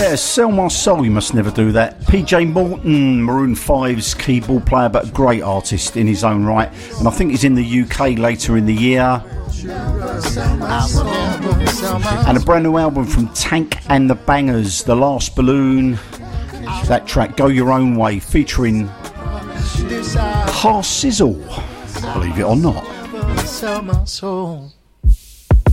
Yeah, Sell My Soul, you must never do that. PJ Morton, Maroon 5's keyboard player, but a great artist in his own right. And I think he's in the UK later in the year. And a brand new album from Tank and the Bangers, The Last Balloon. That track, Go Your Own Way, featuring Har Sizzle, believe it or not. Sell my soul.